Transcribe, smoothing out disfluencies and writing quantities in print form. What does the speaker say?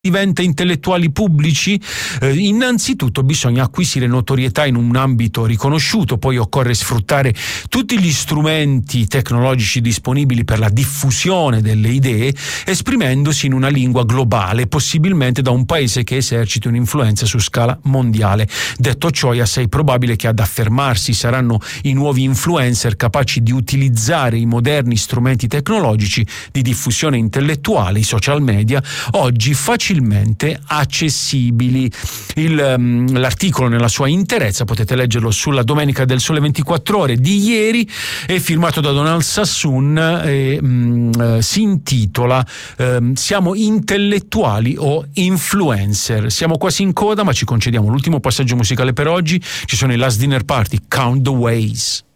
diventa intellettuali pubblici? Innanzitutto bisogna acquisire notorietà in un ambito riconosciuto, poi occorre sfruttare tutti gli strumenti tecnologici disponibili per la diffusione delle idee, esprimendosi in una lingua globale, possibilmente da un paese che eserciti un'influenza su scala mondiale. Detto ciò, è assai probabile che ad affermarsi saranno i nuovi influencer capaci di utilizzare i moderni strumenti tecnologici di diffusione intellettuale, i social media, oggi facilmente accessibili. L'articolo nella sua interezza potete leggerlo sulla Domenica del Sole 24 Ore di ieri, è firmato da Donald Sassoon e si intitola Siamo intellettuali o influencer? Siamo quasi in coda, ma ci concediamo l'ultimo passaggio musicale per oggi. Ci sono i Last Dinner Party, Count the Ways.